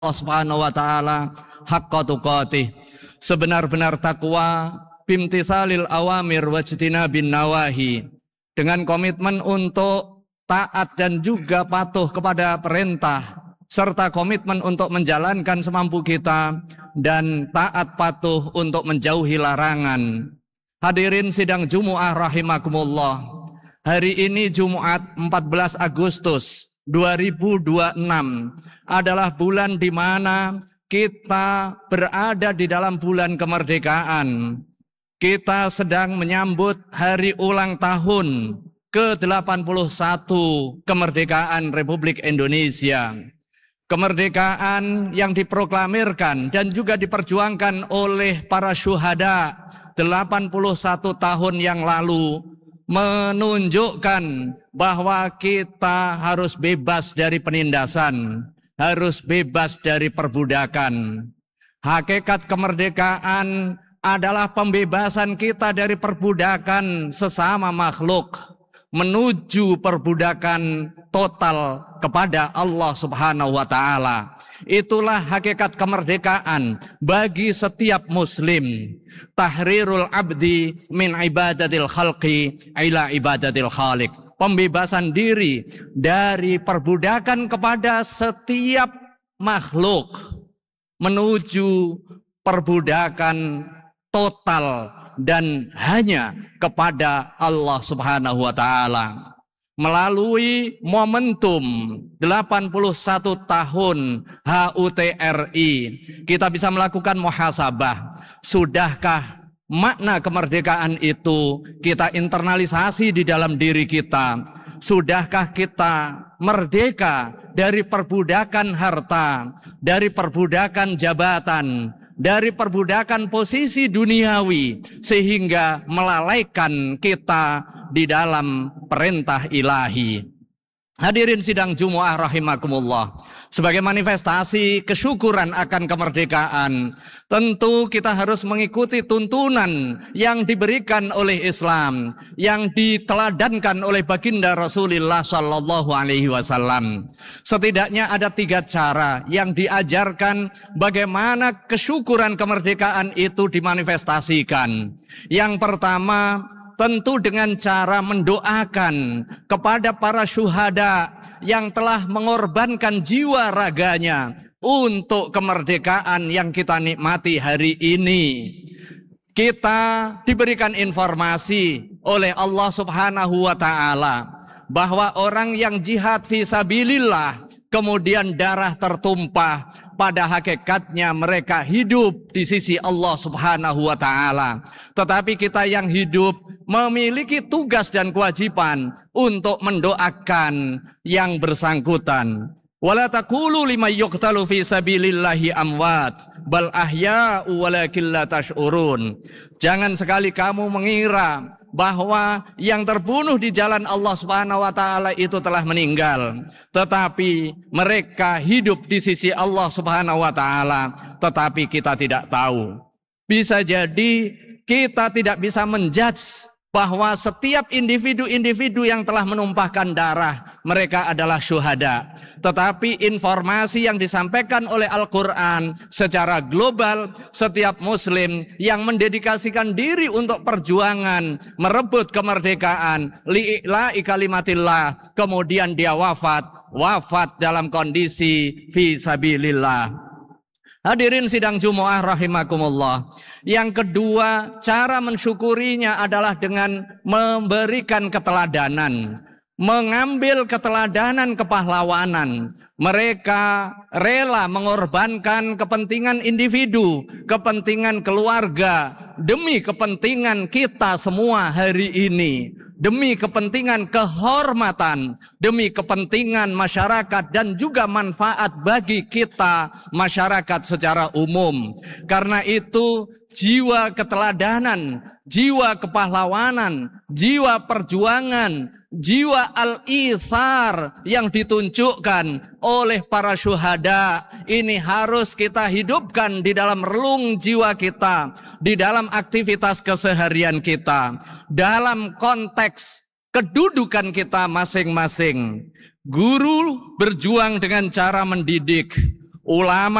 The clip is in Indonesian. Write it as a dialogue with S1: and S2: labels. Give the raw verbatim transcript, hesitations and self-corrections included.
S1: Allah Subhanahu wa taala haqqa tuqatih, sebenar-benar takwa, bimtithalil awamir wajtinabin nawahi, dengan komitmen untuk taat dan juga patuh kepada perintah, serta komitmen untuk menjalankan semampu kita dan taat patuh untuk menjauhi larangan. Hadirin sidang Jumu'ah rahimakumullah. Hari ini Jumat empat belas Agustus dua ribu dua puluh enam adalah bulan di mana kita berada di dalam bulan kemerdekaan. Kita sedang menyambut hari ulang tahun ke delapan puluh satu kemerdekaan Republik Indonesia. Kemerdekaan yang diproklamirkan dan juga diperjuangkan oleh para syuhada delapan puluh satu tahun yang lalu menunjukkan bahwa kita harus bebas dari penindasan, harus bebas dari perbudakan. Hakikat kemerdekaan adalah pembebasan kita dari perbudakan sesama makhluk menuju perbudakan total kepada Allah Subhanahu wa taala. Itulah hakikat kemerdekaan bagi setiap muslim. Tahrirul abdi min ibadatil khalqi ila ibadatil khaliq. Pembebasan diri dari perbudakan kepada setiap makhluk menuju perbudakan total dan hanya kepada Allah Subhanahu wa taala. Melalui momentum delapan puluh satu tahun H U T R I, kita bisa melakukan muhasabah. Sudahkah makna kemerdekaan itu kita internalisasi di dalam diri kita? Sudahkah kita merdeka dari perbudakan harta, dari perbudakan jabatan, dari perbudakan posisi duniawi, sehingga melalaikan kita di dalam perintah ilahi. Hadirin sidang Jumu'ah rahimakumullah. Sebagai manifestasi kesyukuran akan kemerdekaan, tentu kita harus mengikuti tuntunan yang diberikan oleh Islam, yang diteladankan oleh baginda Rasulullah Shallallahu Alaihi Wasallam. Setidaknya ada tiga cara yang diajarkan bagaimana kesyukuran kemerdekaan itu dimanifestasikan. Yang pertama, tentu dengan cara mendoakan kepada para syuhada yang telah mengorbankan jiwa raganya untuk kemerdekaan yang kita nikmati hari ini. Kita diberikan informasi oleh Allah Subhanahu wa taala bahwa orang yang jihad fisabilillah kemudian darah tertumpah, pada hakikatnya mereka hidup di sisi Allah Subhanahu wa taala. Tetapi kita yang hidup memiliki tugas dan kewajiban untuk mendoakan yang bersangkutan. Wala taqulu liman yuqtalu fi sabilillahi amwat bal ahya'u walakin la tash'urun. Jangan sekali kamu mengira bahwa yang terbunuh di jalan Allah Subhanahu wa taala itu telah meninggal, tetapi mereka hidup di sisi Allah Subhanahu wa taala, tetapi kita tidak tahu. Bisa jadi kita tidak bisa menjudge bahwa setiap individu-individu yang telah menumpahkan darah, mereka adalah syuhada. Tetapi informasi yang disampaikan oleh Al-Quran secara global, setiap muslim yang mendedikasikan diri untuk perjuangan merebut kemerdekaan, li'ila'i kalimatillah, kemudian dia wafat, wafat dalam kondisi fisabilillah. Hadirin sidang Jumu'ah rahimakumullah. Yang kedua, cara mensyukurinya adalah dengan memberikan keteladanan, mengambil keteladanan kepahlawanan. Mereka rela mengorbankan kepentingan individu, kepentingan keluarga, demi kepentingan kita semua hari ini, demi kepentingan kehormatan, demi kepentingan masyarakat dan juga manfaat bagi kita masyarakat secara umum. Karena itu jiwa keteladanan, jiwa kepahlawanan, jiwa perjuangan, jiwa al-ithar yang ditunjukkan oleh para syuhada ini harus kita hidupkan di dalam relung jiwa kita, di dalam aktivitas keseharian kita, dalam konteks kedudukan kita masing-masing. Guru berjuang dengan cara mendidik, ulama